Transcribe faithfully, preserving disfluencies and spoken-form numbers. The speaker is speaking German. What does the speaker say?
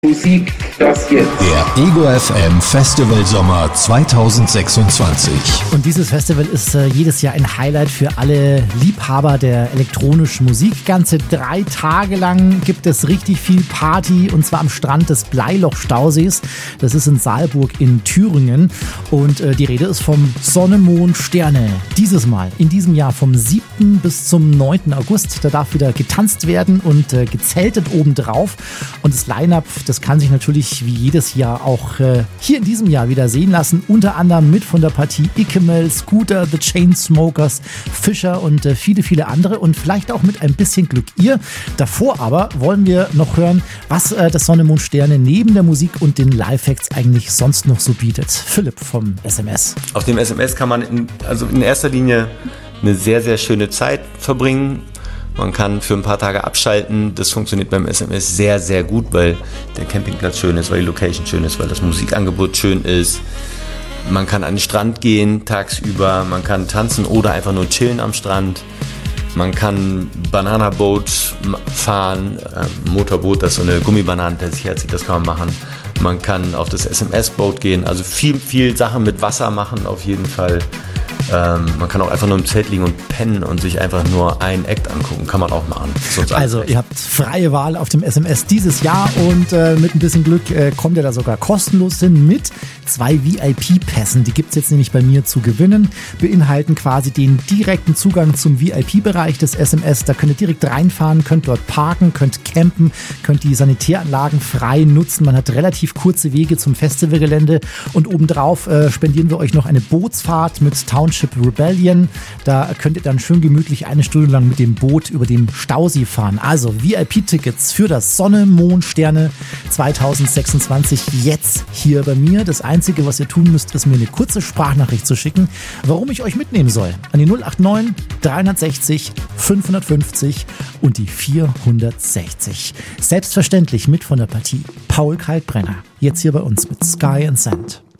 Musik, das jetzt. Der Ego F M Festival Sommer zweitausendsechsundzwanzig. Und dieses Festival ist äh, jedes Jahr ein Highlight für alle Liebhaber der elektronischen Musik. Ganze drei Tage lang gibt es richtig viel Party, und zwar am Strand des Bleiloch-Stausees. Das ist in Saalburg in Thüringen. Und äh, die Rede ist vom Sonne, Mond, Sterne. Dieses Mal, in diesem Jahr vom siebten bis zum neunten August. Da darf wieder getanzt werden und äh, gezeltet obendrauf. Und das Line-Up, das kann sich natürlich wie jedes Jahr auch äh, hier in diesem Jahr wieder sehen lassen. Unter anderem mit von der Partie Ikemel, Scooter, The Chainsmokers, Fischer und äh, viele, viele andere. Und vielleicht auch mit ein bisschen Glück ihr. Davor aber wollen wir noch hören, was äh, das Sonne, Mond, Sterne neben der Musik und den Live-Acts eigentlich sonst noch so bietet. Philipp vom S M S. Auf dem S M S kann man in, also in erster Linie eine sehr, sehr schöne Zeit verbringen. Man kann für ein paar Tage abschalten. Das funktioniert beim S M S sehr, sehr gut, weil der Campingplatz schön ist, weil die Location schön ist, weil das Musikangebot schön ist. Man kann an den Strand gehen tagsüber, man kann tanzen oder einfach nur chillen am Strand. Man kann Bananaboot fahren, äh, Motorboot, das ist so eine Gummibanane, der sich herzieht, das kann man machen. Man kann auf das S M S-Boot gehen, also viel, viel Sachen mit Wasser machen auf jeden Fall. Ähm, man kann auch einfach nur im Zelt liegen und pennen und sich einfach nur einen Act angucken. Kann man auch machen. Also ihr habt freie Wahl auf dem S M S dieses Jahr und äh, mit ein bisschen Glück äh, kommt ihr da sogar kostenlos hin mit zwei V I P-Pässen. Die gibt es jetzt nämlich bei mir zu gewinnen. Beinhalten quasi den direkten Zugang zum V I P-Bereich des S M S. Da könnt ihr direkt reinfahren, könnt dort parken, könnt campen, könnt die Sanitäranlagen frei nutzen. Man hat relativ kurze Wege zum Festivalgelände und obendrauf äh, spendieren wir euch noch eine Bootsfahrt mit Township Rebellion. Da könnt ihr dann schön gemütlich eine Stunde lang mit dem Boot über den Stausee fahren. Also V I P-Tickets für das Sonne, Mond, Sterne zweitausendsechsundzwanzig jetzt hier bei mir. Das Einzige, was ihr tun müsst, ist mir eine kurze Sprachnachricht zu schicken, warum ich euch mitnehmen soll. An die null acht neun dreihundertsechzig fünfhundertfünfzig und die vierhundertsechzig. Selbstverständlich mit von der Partie Paul Kalkbrenner. Jetzt hier bei uns mit Sky and Sand.